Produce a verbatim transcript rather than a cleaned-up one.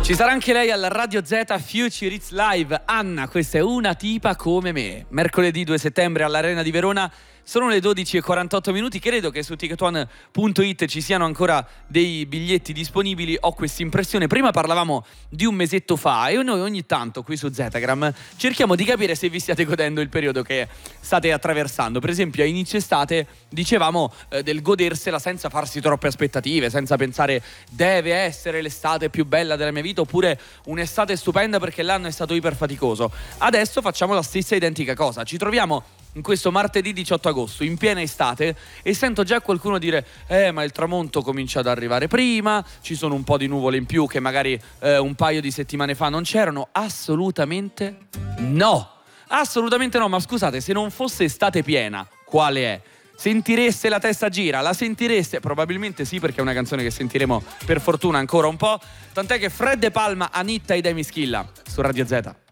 Ci sarà anche lei alla Radio Z Future Hits Live. Anna, questa è una tipa come me. Mercoledì due settembre all'Arena di Verona. Sono le dodici e quarantotto minuti, credo che su ticket one punto it ci siano ancora dei biglietti disponibili, ho questa impressione. Prima parlavamo di un mesetto fa e noi ogni tanto qui su Zetagram cerchiamo di capire se vi stiate godendo il periodo che state attraversando. Per esempio a inizio estate dicevamo eh, del godersela senza farsi troppe aspettative, senza pensare deve essere l'estate più bella della mia vita oppure un'estate stupenda perché l'anno è stato iper faticoso. Adesso facciamo la stessa identica cosa, ci troviamo in questo martedì diciotto agosto, in piena estate, e sento già qualcuno dire eh ma il tramonto comincia ad arrivare prima, ci sono un po' di nuvole in più che magari eh, un paio di settimane fa non c'erano. Assolutamente no, assolutamente no. Ma scusate, se non fosse estate piena, quale è? Sentireste la testa gira? La sentireste? Probabilmente sì, perché è una canzone che sentiremo per fortuna ancora un po'. Tant'è che Fred De Palma, Anitta e Demi Schilla su Radio Z.